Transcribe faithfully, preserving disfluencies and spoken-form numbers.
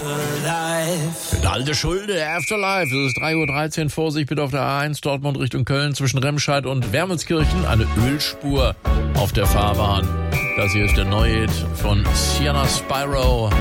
Der alte Schulde, Afterlife. Es ist drei Uhr dreizehn. Vorsicht bitte auf der A eins Dortmund Richtung Köln zwischen Remscheid und Wermelskirchen. Eine Ölspur auf der Fahrbahn. Das hier ist der neue Hit von Sienna Spyro.